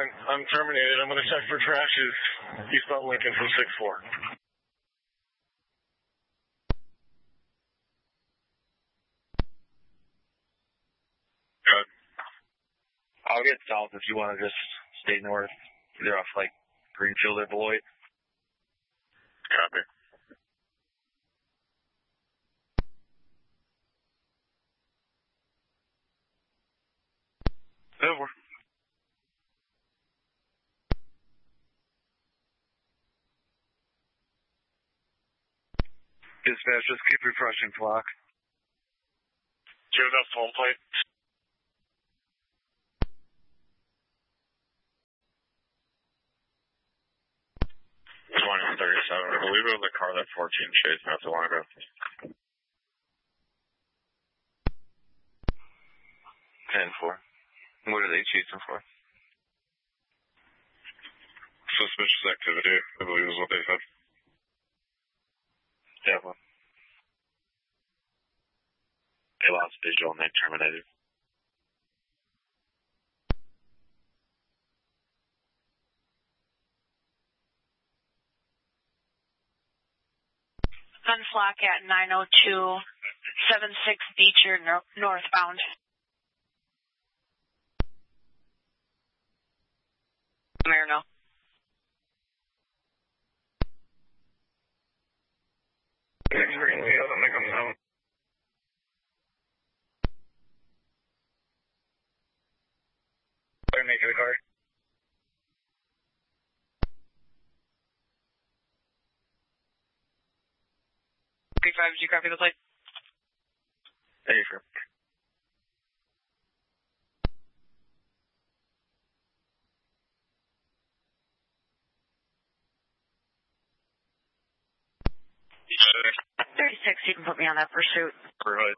I'm terminated. I'm going to check for trashes eastbound Lincoln from 6-4. Good. I'll get south if you want to just stay north. Either off, like, Greenfield or Beloit. Copy. Over. Dispatch, just keep refreshing clock. Do you have that phone plate? 2037. I believe it was a car that 14 chased not too long ago. 10-4. What are they chasing for? Suspicious activity, I believe is what they said. Yeah, well. They lost visual and they terminated. On flock at 902, 76 Beecher northbound. Marino. Make it a car. Did you copy the plate? There you go. Sure. 36, you can put me on that pursuit. Right.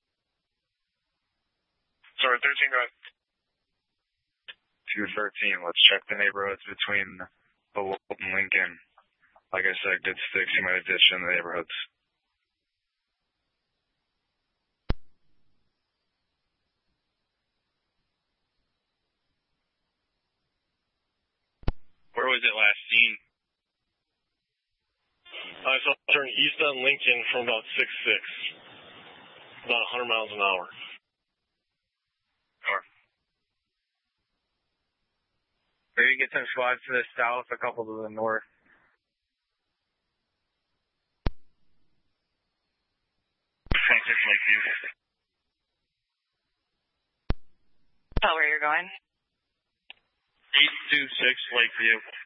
Sorry, 13, go ahead. 213, let's check the neighborhoods between Beloit and Lincoln. Like I said, good sticks, you might have ditched in the neighborhoods. Where was it last seen? I saw it turn east on Lincoln from about 6-6. About 100 miles an hour. Sure. Maybe get some squads to the south, a couple to the north. Lakeview. Tell where you're going. 826 Lakeview.